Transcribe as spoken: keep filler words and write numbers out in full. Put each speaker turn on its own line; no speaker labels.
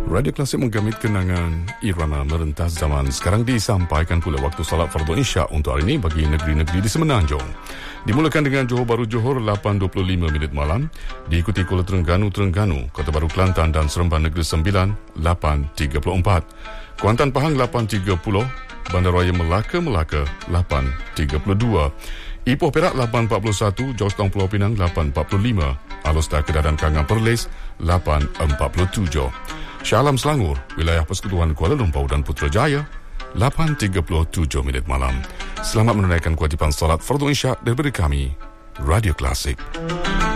Radio Klasik menggamit kenangan irama merentas zaman. Sekarang disampaikan pula waktu salat fardu Isyak untuk hari ini bagi negeri-negeri di Semenanjung. Dimulakan dengan Johor Bahru Johor lapan dua puluh lima minit malam, diikuti Kuala Terengganu Terengganu, Kota Baru Kelantan dan Seremban Negeri Sembilan lapan tiga puluh empat. Kuantan Pahang lapan tiga puluh, Bandaraya Melaka Melaka lapan tiga puluh dua. Ipoh Perak lapan empat puluh satu, Georgetown Pulau Pinang lapan empat puluh lima, Alostar Kedah dan Kangan Perlis lapan empat puluh tujuh. Shah Alam Selangor, wilayah Persekutuan Kuala Lumpur dan Putrajaya lapan tiga puluh tujuh minit malam. Selamat menunaikan kewajipan salat fardu Isyak daripada kami, Radio Klasik.